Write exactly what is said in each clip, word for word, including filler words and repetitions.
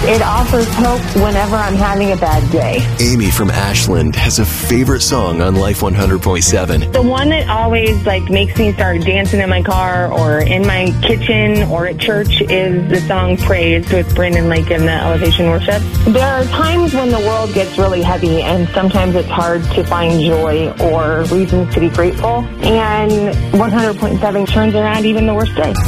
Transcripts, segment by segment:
It offers hope whenever I'm having a bad day. Amy from Ashland has a favorite song on Life one hundred point seven. The one that always like makes me start dancing in my car or in my kitchen or at church is the song Praise with Brandon Lake and the Elevation Worship. There are times when the world gets really heavy and sometimes it's hard to find joy or reasons to be grateful. And one hundred point seven turns around even the worst day.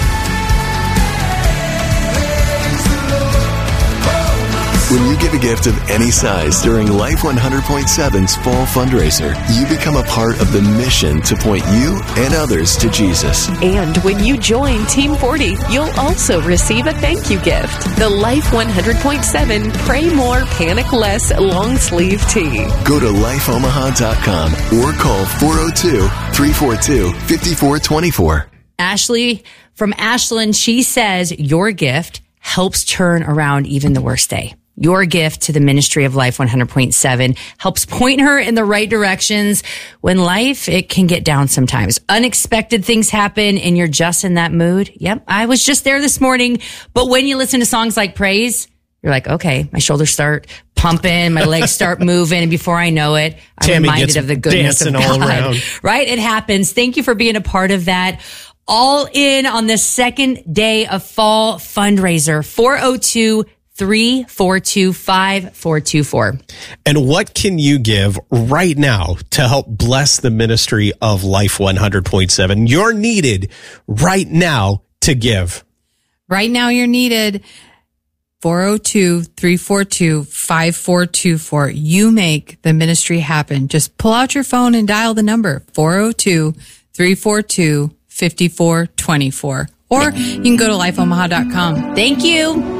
When you give a gift of any size during Life one hundred point seven's fall fundraiser, you become a part of the mission to point you and others to Jesus. And when you join Team forty, you'll also receive a thank you gift. The Life one hundred point seven Pray More, Panic Less long sleeve tee. Go to life omaha dot com or call four oh two, three four two, five four two four. Ashley from Ashland, she says your gift helps turn around even the worst day. Your gift to the ministry of Life one hundred point seven helps point her in the right directions when life, it can get down sometimes. Unexpected things happen and you're just in that mood. Yep, I was just there this morning. But when you listen to songs like Praise, you're like, okay, my shoulders start pumping, my legs start moving, and before I know it, I'm Tammy reminded of the goodness of God. all around. Right? It happens. Thank you for being a part of that. All in on the second day of fall fundraiser, four oh two, three four two, five four two four. And what can you give right now to help bless the ministry of Life one hundred point seven? You're needed right now to give. Right now you're needed. four oh two, three four two, five four two four. You make the ministry happen. Just pull out your phone and dial the number four oh two, three four two, five four two four. Or you can go to life omaha dot com. Thank you.